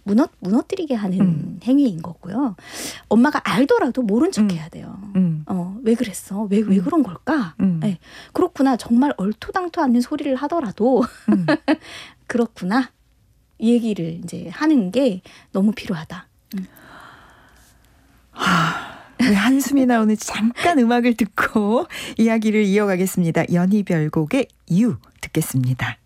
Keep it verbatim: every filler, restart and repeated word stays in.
무너, 무너뜨리게 하는 음. 행위인 거고요. 엄마가 알더라도 모른 척 음. 해야 돼요. 음. 어, 왜 그랬어? 왜, 왜 음. 그런 걸까? 음. 네, 그렇구나. 정말 얼토당토 않는 소리를 하더라도 음. 그렇구나. 이 얘기를 이제 하는 게 너무 필요하다. 음. 하, 왜 한숨이 나오는지 잠깐 음악을 듣고 이야기를 이어가겠습니다. 연희별곡의 You 듣겠습니다.